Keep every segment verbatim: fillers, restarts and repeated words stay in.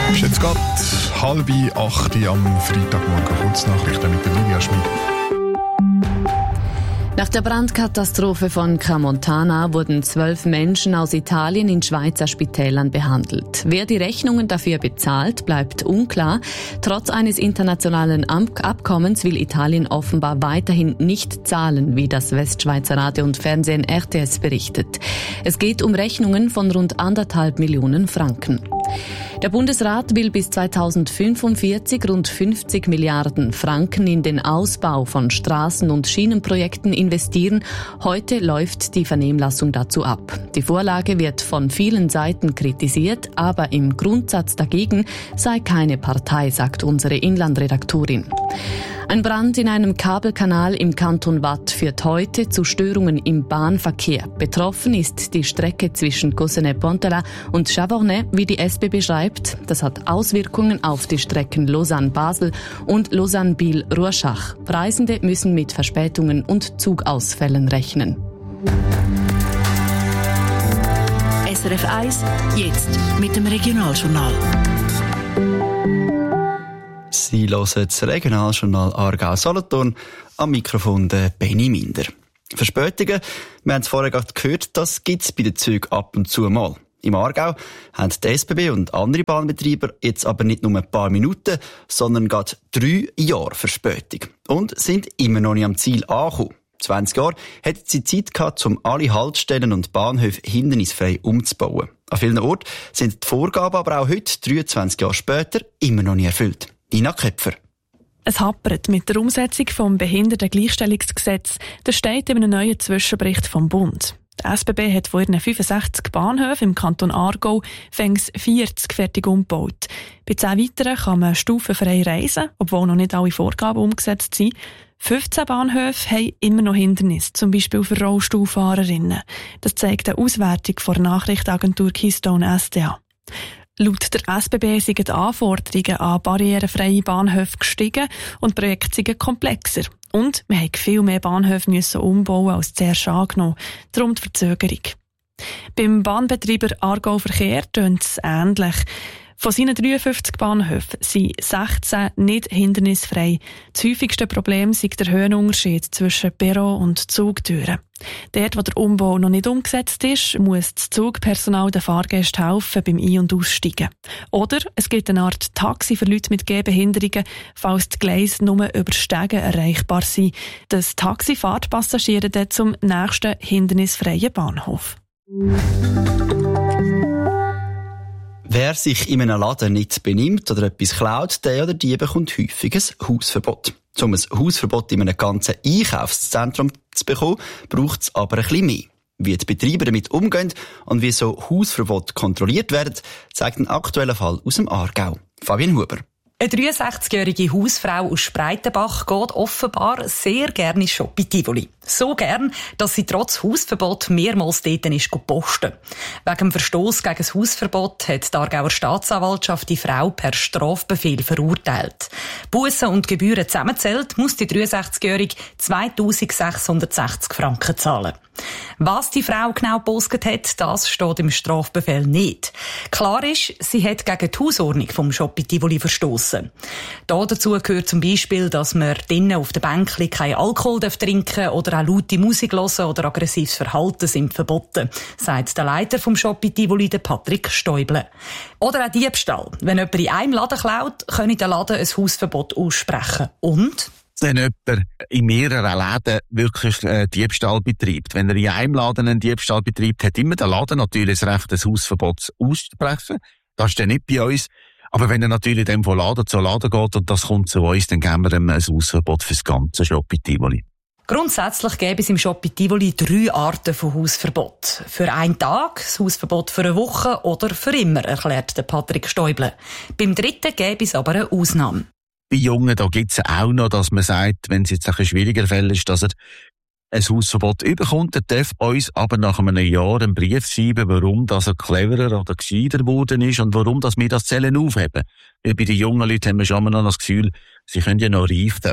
Ist jetzt gerade halb acht am Freitagmorgen. Kurznachrichten mit der Livia Schmid. Nach der Brandkatastrophe von Crans-Montana wurden zwölf Menschen aus Italien in Schweizer Spitälern behandelt. Wer die Rechnungen dafür bezahlt, bleibt unklar. Trotz eines internationalen Abkommens will Italien offenbar weiterhin nicht zahlen, wie das Westschweizer Radio und Fernsehen R T S berichtet. Es geht um Rechnungen von rund anderthalb Millionen Franken. Der Bundesrat will bis zweitausendfünfundvierzig rund fünfzig Milliarden Franken in den Ausbau von Straßen- und Schienenprojekten investieren. Heute läuft die Vernehmlassung dazu ab. Die Vorlage wird von vielen Seiten kritisiert, aber im Grundsatz dagegen sei keine Partei, sagt unsere Inlandredaktorin. Ein Brand in einem Kabelkanal im Kanton Waadt führt heute zu Störungen im Bahnverkehr. Betroffen ist die Strecke zwischen Cossonay-Pontella und Chavornay, wie die S B B schreibt. Das hat Auswirkungen auf die Strecken Lausanne-Basel und Lausanne-Biel-Rorschach. Reisende müssen mit Verspätungen und Zugausfällen rechnen. S R F eins, jetzt mit dem Regionaljournal. Sie hören das Regionaljournal Aargau-Solothurn, am Mikrofon der Benny Minder. Verspätungen, wir haben es vorher gerade gehört, das gibt es bei den Zügen ab und zu mal. Im Aargau haben die S B B und andere Bahnbetreiber jetzt aber nicht nur ein paar Minuten, sondern gerade drei Jahre Verspätung und sind immer noch nicht am Ziel angekommen. zwanzig Jahre hätten sie Zeit gehabt, um alle Haltestellen und Bahnhöfe hindernisfrei umzubauen. An vielen Orten sind die Vorgaben aber auch heute, dreiundzwanzig Jahre später, immer noch nicht erfüllt. Nina Köpfer. Es hapert mit der Umsetzung des Behindertengleichstellungsgesetzes. Das steht in einem neuen Zwischenbericht vom Bund. Die S B B hat von ihren fünfundsechzig Bahnhöfen im Kanton Aargau fängs vierzig fertig umgebaut. Bei zehn weiteren kann man stufenfrei reisen, obwohl noch nicht alle Vorgaben umgesetzt sind. fünfzehn Bahnhöfe haben immer noch Hindernisse, zum Beispiel für Rollstuhlfahrerinnen. Das zeigt eine Auswertung von der Nachrichtenagentur Keystone S D A. Laut der S B B sind die Anforderungen an barrierefreie Bahnhöfe gestiegen und die Projekte sind komplexer. Und wir mussten viel mehr Bahnhöfe müssen umbauen als zuerst angenommen. Darum die Verzögerung. Beim Bahnbetreiber Aargau Verkehr tönt es ähnlich. Von seinen dreiundfünfzig Bahnhöfen sind sechzehn nicht hindernisfrei. Das häufigste Problem ist der Höhenunterschied zwischen Perron und Zugtüren. Dort, wo der Umbau noch nicht umgesetzt ist, muss das Zugpersonal den Fahrgästen helfen beim Ein- und Aussteigen. Oder es gibt eine Art Taxi für Leute mit Gehbehinderungen, falls die Gleise nur über Stegen erreichbar sind. Das Taxi fährt Passagiere dann zum nächsten hindernisfreien Bahnhof. Wer sich in einem Laden nicht benimmt oder etwas klaut, der oder die bekommt häufig ein Hausverbot. Um ein Hausverbot in einem ganzen Einkaufszentrum zu bekommen, braucht es aber ein bisschen mehr. Wie die Betreiber damit umgehen und wie so Hausverbote kontrolliert werden, zeigt ein aktueller Fall aus dem Aargau. Fabian Huber. Eine dreiundsechzigjährige Hausfrau aus Spreitenbach geht offenbar sehr gerne ins Shop in Tivoli. So gern, dass sie trotz Hausverbot mehrmals dort ist posten. Wegen dem Verstoß gegen das Hausverbot hat die Aargauer Staatsanwaltschaft die Frau per Strafbefehl verurteilt. Bussen und Gebühren zusammenzählt, muss die dreiundsechzigjährige zweitausendsechshundertsechzig Franken zahlen. Was die Frau genau gepostet hat, das steht im Strafbefehl nicht. Klar ist, sie hat gegen die Hausordnung vom Shop in Tivoli verstossen. Da dazu gehört zum Beispiel, dass man drinnen auf der Bänkli kein Alkohol trinken darf oder auch laute Musik hören oder aggressives Verhalten sind verboten, sagt der Leiter vom Shop in Tivoli, der Patrick Stäuble. Oder auch Diebstahl. Wenn jemand in einem Laden klaut, kann der Laden ein Hausverbot aussprechen. Und wenn jemand in mehreren Läden wirklich äh, Diebstahl betreibt. Wenn er in einem Laden einen Diebstahl betreibt, hat immer der Laden natürlich das Recht, ein Hausverbot auszusprechen. Das ist dann nicht bei uns. Aber wenn er natürlich dann von Laden zu Laden geht und das kommt zu uns, dann geben wir ihm ein Hausverbot für das ganze Shop in Tivoli. Grundsätzlich gäbe es im Shop in Tivoli drei Arten von Hausverbot. Für einen Tag, das Hausverbot für eine Woche oder für immer, erklärt der Patrick Stäuble. Beim dritten gäbe es aber eine Ausnahme. Bei Jungen, da gibt's auch noch, dass man sagt, wenn es jetzt ein schwieriger Fall ist, dass er ein Hausverbot überkommt, er darf uns aber nach einem Jahr einen Brief schreiben, warum dass er cleverer oder gescheiter geworden ist und warum dass wir das Zellen aufheben. Weil bei den jungen Leuten haben wir schon immer noch das Gefühl, sie können ja noch reifen.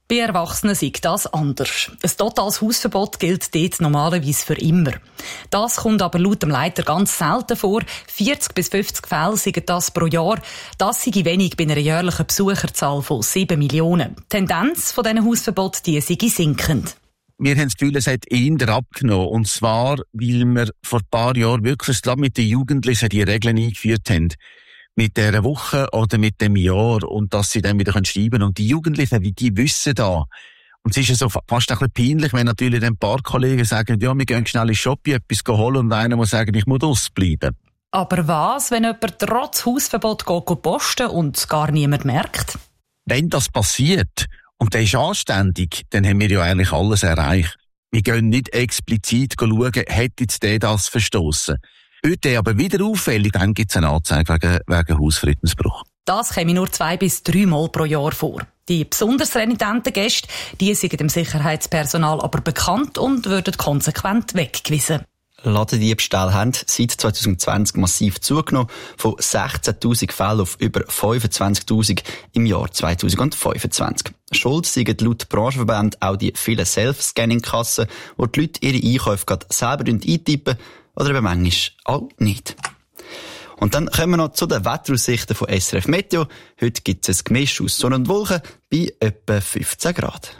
Bei Erwachsenen sei das anders. Ein totales Hausverbot gilt dort normalerweise für immer. Das kommt aber laut dem Leiter ganz selten vor. vierzig bis fünfzig Fälle sind das pro Jahr. Das sei wenig bei einer jährlichen Besucherzahl von sieben Millionen. Die Tendenz von diesen Hausverboten die sei sinkend. Wir haben das Gefühl, es hat eher abgenommen. Und zwar, weil wir vor ein paar Jahren wirklich gerade mit den Jugendlichen die Regeln eingeführt haben. Mit dieser Woche oder mit dem Jahr. Und dass sie dann wieder schreiben können. Und die Jugendlichen, die wissen da. Und es ist ja so fast ein bisschen peinlich, wenn natürlich ein paar Kollegen sagen, ja, wir gehen schnell in den Shop etwas holen und einer muss sagen, ich muss ausbleiben. Aber was, wenn jemand trotz Hausverbot geht posten und gar niemand merkt? Wenn das passiert, und der ist anständig, dann haben wir ja eigentlich alles erreicht. Wir gehen nicht explizit schauen, hat jetzt der das verstoßen. Wird der aber wieder auffällig, dann gibt es eine Anzeige wegen, wegen Hausfriedensbruch. Das käme nur zwei bis dreimal pro Jahr vor. Die besonders renitenten Gäste, die sind dem Sicherheitspersonal aber bekannt und würden konsequent weggewiesen. Ladendiebstähle haben seit zwanzig zwanzig massiv zugenommen, von sechzehntausend Fällen auf über fünfundzwanzigtausend im Jahr zwanzig fünfundzwanzig. Schuld sind laut Branchenverband auch die vielen Self-Scanning-Kassen, wo die Leute ihre Einkäufe gerade selber eintippen oder eben manchmal auch nicht. Und dann kommen wir noch zu den Wetteraussichten von S R F Meteo. Heute gibt es ein Gemisch aus Sonne und Wolken bei etwa fünfzehn Grad.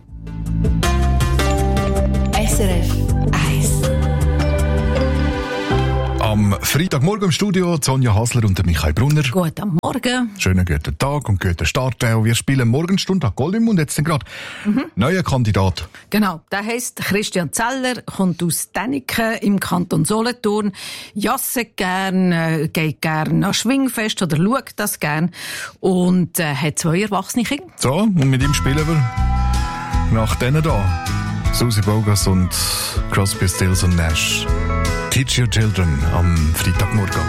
S R F eins. Am Freitagmorgen im Studio Sonja Hasler und Michael Brunner. Guten Morgen. Schönen guten Tag und guten Start. Wir spielen Morgenstunde an Goldim und jetzt gerade mhm. neuer Kandidat. Genau, der heisst Christian Zeller, kommt aus Däniken im Kanton Solothurn, jasset gern, äh, geht gern an Schwingfest oder schaut das gern und äh, hat zwei erwachsene Kinder. So, und mit ihm spielen wir nach denen da. Susie Bogas und Crosby, Stills und Nash. Teach Your Children am Freitagmorgen.